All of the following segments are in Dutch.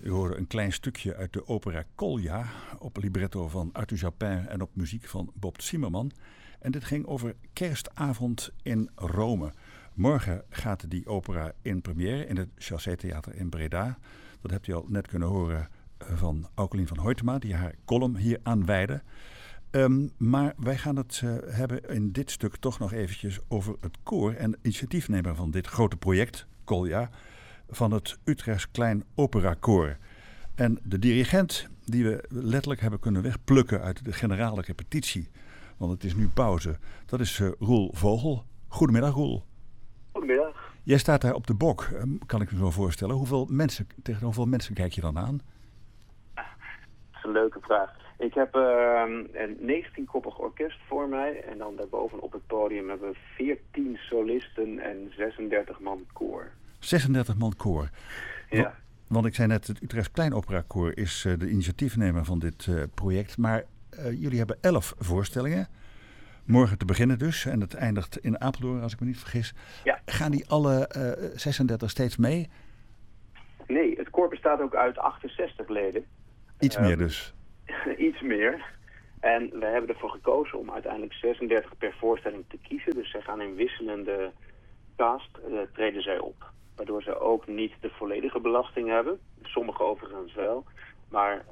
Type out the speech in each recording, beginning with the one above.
U hoorde een klein stukje uit de opera Kolja op libretto van Arthur Japin en op muziek van Bob Zimmerman. En dit ging over Kerstavond in Rome. Morgen gaat die opera in première in het Chaussee Theater in Breda. Dat hebt u al net kunnen horen van Aukelien van Hoytema, die haar column hier aanwijde. Maar wij gaan het hebben in dit stuk toch nog eventjes over het koor en initiatiefnemer van dit grote project, Kolja, van het Utrechts Klein Opera Koor. En de dirigent die we letterlijk hebben kunnen wegplukken uit de generale repetitie, want het is nu pauze, dat is Roel Vogel. Goedemiddag, Roel. Goedemiddag. Jij staat daar op de bok, kan ik me zo voorstellen. Tegen hoeveel mensen kijk je dan aan? Dat is een leuke vraag. Ik heb een 19-koppig orkest voor mij en dan daarboven op het podium hebben we 14 solisten en 36 man koor. 36 man koor. Ja. Want ik zei net, het Utrechts Klein Opera Koor is de initiatiefnemer van dit project. Maar jullie hebben 11 voorstellingen. Morgen te beginnen dus. En het eindigt in Apeldoorn, als ik me niet vergis. Ja. Gaan die alle 36 steeds mee? Nee, het koor bestaat ook uit 68 leden. Iets meer dus. Iets meer. En we hebben ervoor gekozen om uiteindelijk 36 per voorstelling te kiezen. Dus zij gaan in wisselende cast treden zij op. Waardoor ze ook niet de volledige belasting hebben. Sommige overigens wel. Maar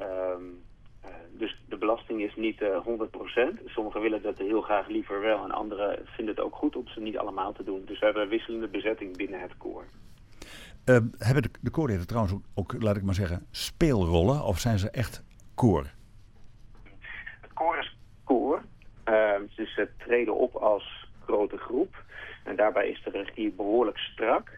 dus de belasting is niet 100%. Sommigen willen dat heel graag liever wel. En anderen vinden het ook goed om ze niet allemaal te doen. Dus we hebben een wisselende bezetting binnen het koor. Hebben de koorleden trouwens ook, laat ik maar zeggen, speelrollen? Of zijn ze echt koor? Het koor is koor. Dus ze treden op als grote groep. En daarbij is de regie behoorlijk strak.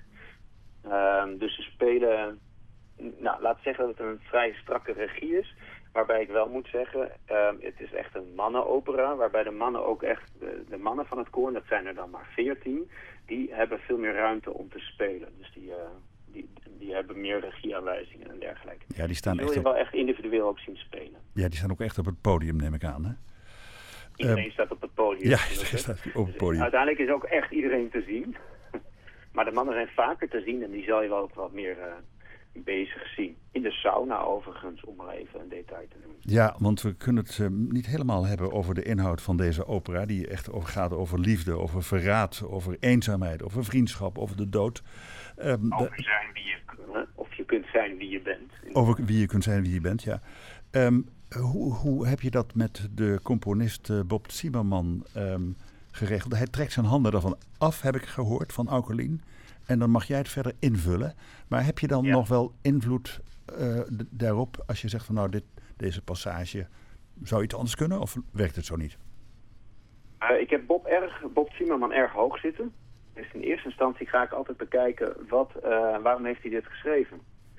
Dus ze spelen, laat zeggen dat het een vrij strakke regie is. Waarbij ik wel moet zeggen, het is echt een mannenopera. Waarbij de mannen ook echt, de mannen van het koor, dat zijn er dan maar 14, die hebben veel meer ruimte om te spelen. Dus die hebben meer regieaanwijzingen en dergelijke. Ja, die staan wil je wel echt individueel ook zien spelen. Ja, die staan ook echt op het podium, neem ik aan, hè? Iedereen staat op het podium. Ja, iedereen staat op het podium. Dus uiteindelijk is ook echt iedereen te zien. Maar de mannen zijn vaker te zien en die zal je wel ook wat meer bezig zien. In de sauna overigens, om maar even een detail te noemen. Ja, want we kunnen het niet helemaal hebben over de inhoud van deze opera. Die echt gaat over liefde, over verraad, over eenzaamheid, over vriendschap, over de dood. Over zijn wie je of je kunt zijn wie je bent. Over wie je kunt zijn wie je bent, ja. Hoe heb je dat met de componist Bob Zimmerman geregeld? Hij trekt zijn handen ervan af, heb ik gehoord, van Aukelien. En dan mag jij het verder invullen. Maar heb je dan nog wel invloed daarop als je zegt van deze passage zou iets anders kunnen? Of werkt het zo niet? Ik heb Bob Zimmerman erg hoog zitten. Dus in eerste instantie ga ik altijd bekijken waarom heeft hij dit geschreven.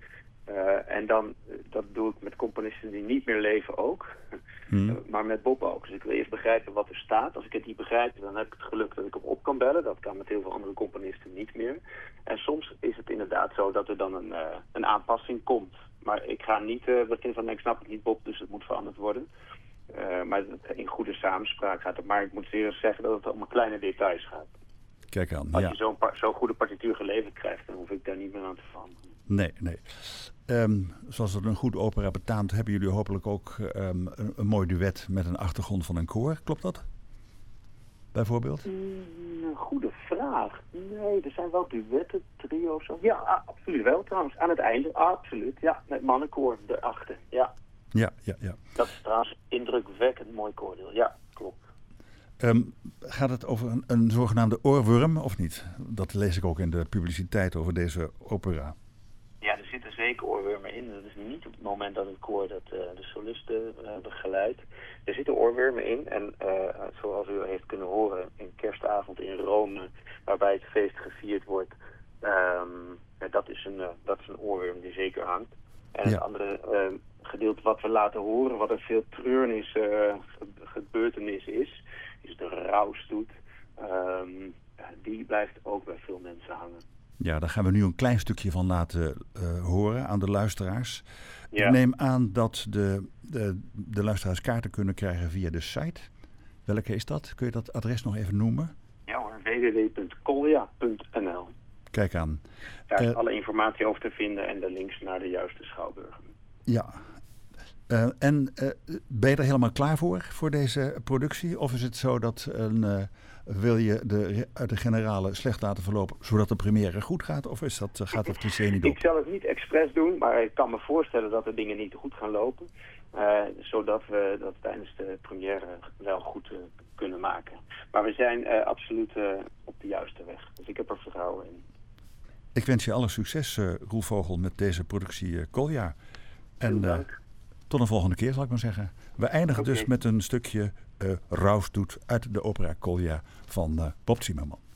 En dan, dat doe ik met componisten die niet meer leven ook. Maar met Bob ook. Dus ik wil eerst begrijpen wat er staat. Als ik het niet begrijp, dan heb ik het geluk dat ik hem op kan bellen. Dat kan met heel veel andere componisten niet meer. En soms is het inderdaad zo dat er dan een aanpassing komt. Maar ik ga niet beginnen van, ik snap het niet, Bob, dus het moet veranderd worden. Maar in goede samenspraak gaat het. Maar ik moet serieus zeggen dat het om kleine details gaat. Kijk aan, Als je zo'n goede partituur geleverd krijgt, dan hoef ik daar niet meer aan te veranderen. Nee. Zoals het een goede opera betaamt, hebben jullie hopelijk ook een mooi duet met een achtergrond van een koor. Klopt dat? Bijvoorbeeld? Een goede vraag. Nee, er zijn wel duetten, trio's. Ja, absoluut wel trouwens. Aan het einde, absoluut. Ja, met mannenkoor erachter. Ja. Ja. Dat is trouwens indrukwekkend mooi koordeel. Ja, klopt. Gaat het over een zogenaamde oorworm of niet? Dat lees ik ook in de publiciteit over deze opera. Ja, er zitten zeker oorwormen in. Dat is niet op het moment dat het koor de solisten begeleidt. Er zitten oorwormen in. En zoals u heeft kunnen horen, een kerstavond in Rome, waarbij het feest gevierd wordt, dat is een oorworm die zeker hangt. En het andere gedeelte wat we laten horen, wat een veel treurnis gebeurtenis is de rouwstoet. Die blijft ook bij veel mensen hangen. Ja, daar gaan we nu een klein stukje van laten horen aan de luisteraars. Ja. Ik neem aan dat de luisteraars kaarten kunnen krijgen via de site. Welke is dat? Kun je dat adres nog even noemen? Ja hoor, www.kolja.nl. Kijk aan. Daar is alle informatie over te vinden en de links naar de juiste schouwburgen. Ja. Ben je er helemaal klaar voor deze productie? Of is het zo dat wil je de generale slecht laten verlopen, zodat de première goed gaat? Of gaat dat cliché niet op? Ik zal het niet expres doen, maar ik kan me voorstellen dat de dingen niet goed gaan lopen. Zodat we dat tijdens de première wel goed kunnen maken. Maar we zijn absoluut op de juiste weg. Dus ik heb er vertrouwen in. Ik wens je alle succes, Roel Vogel, met deze productie Kolja. En tot een volgende keer, zal ik maar zeggen. We eindigen dus met een stukje Rausdoet uit de opera Kolja van Bob Zimmermann.